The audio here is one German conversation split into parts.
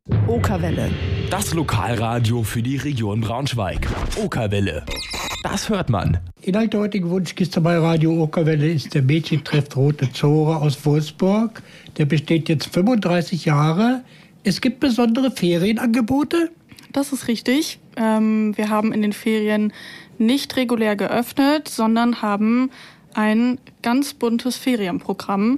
Okerwelle. Das Lokalradio für die Region Braunschweig. Okerwelle. Das hört man. Inhalt der heutigen Wunschkiste bei Radio Okerwelle ist der Mädchentreff Rote Zora aus Wolfsburg. Der besteht jetzt 35 Jahre. Es gibt besondere Ferienangebote? Das ist richtig. Wir haben in den Ferien nicht regulär geöffnet, sondern haben ein ganz buntes Ferienprogramm.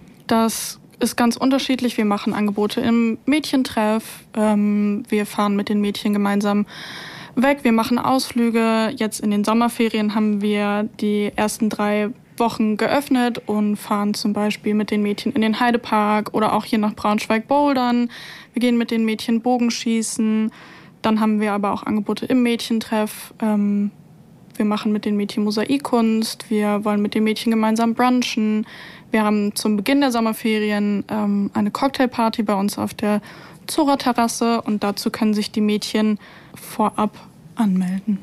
Das ist ganz unterschiedlich. Wir machen Angebote im Mädchentreff. Wir fahren mit den Mädchen gemeinsam weg. Wir machen Ausflüge. Jetzt in den Sommerferien haben wir die ersten 3 Wochen geöffnet und fahren zum Beispiel mit den Mädchen in den Heidepark oder auch hier nach Braunschweig bouldern. Wir gehen mit den Mädchen Bogenschießen. Dann haben wir aber auch Angebote im Mädchentreff. Wir machen mit den Mädchen Mosaikkunst. Wir wollen mit den Mädchen gemeinsam brunchen. Wir haben zum Beginn der Sommerferien eine Cocktailparty bei uns auf der Zora-Terrasse und dazu können sich die Mädchen vorab anmelden.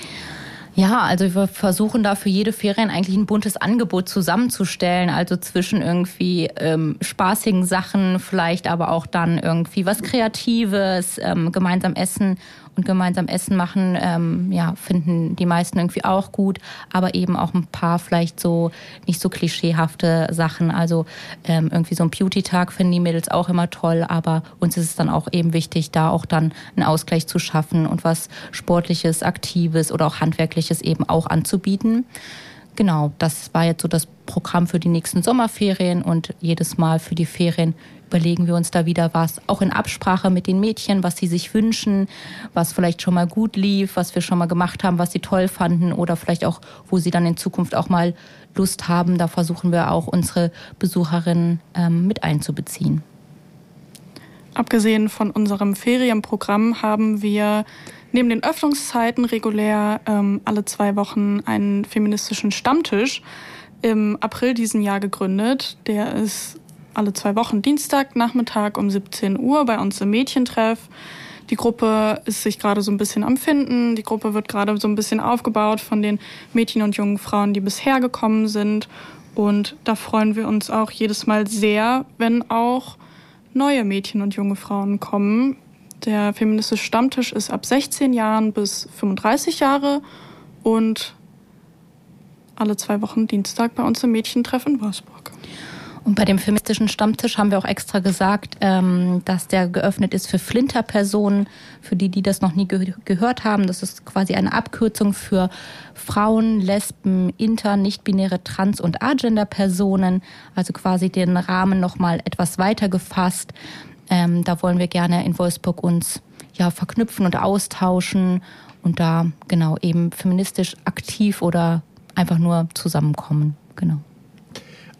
Ja, also wir versuchen da für jede Ferien eigentlich ein buntes Angebot zusammenzustellen, also zwischen irgendwie spaßigen Sachen, vielleicht aber auch dann irgendwie was Kreatives, gemeinsam essen und gemeinsam Essen machen, finden die meisten irgendwie auch gut, aber eben auch ein paar vielleicht so nicht so klischeehafte Sachen, also irgendwie so ein Beauty-Tag finden die Mädels auch immer toll, aber uns ist es dann auch eben wichtig, da auch dann einen Ausgleich zu schaffen und was Sportliches, Aktives oder auch Handwerkliches eben auch anzubieten. Genau, das war jetzt so das Programm für die nächsten Sommerferien und jedes Mal für die Ferien überlegen wir uns da wieder was, auch in Absprache mit den Mädchen, was sie sich wünschen, was vielleicht schon mal gut lief, was wir schon mal gemacht haben, was sie toll fanden oder vielleicht auch, wo sie dann in Zukunft auch mal Lust haben. Da versuchen wir auch unsere Besucherinnen mit einzubeziehen. Abgesehen von unserem Ferienprogramm haben wir neben den Öffnungszeiten regulär alle 2 Wochen einen feministischen Stammtisch im April diesen Jahr gegründet. Der ist alle 2 Wochen Dienstagnachmittag um 17 Uhr bei uns im Mädchentreff. Die Gruppe ist sich gerade so ein bisschen am Finden. Die Gruppe wird gerade so ein bisschen aufgebaut von den Mädchen und jungen Frauen, die bisher gekommen sind. Und da freuen wir uns auch jedes Mal sehr, wenn auch neue Mädchen und junge Frauen kommen. Der feministische Stammtisch ist ab 16 Jahren bis 35 Jahre und alle 2 Wochen Dienstag bei uns im Mädchentreff in Wolfsburg. Und bei dem feministischen Stammtisch haben wir auch extra gesagt, dass der geöffnet ist für Flinterpersonen, für die das noch nie gehört haben. Das ist quasi eine Abkürzung für Frauen, Lesben, Inter-, nicht-binäre, Trans- und Agender-Personen. Also quasi den Rahmen nochmal etwas weiter gefasst. Da wollen wir gerne in Wolfsburg uns verknüpfen und austauschen und da genau eben feministisch aktiv oder einfach nur zusammenkommen. Genau.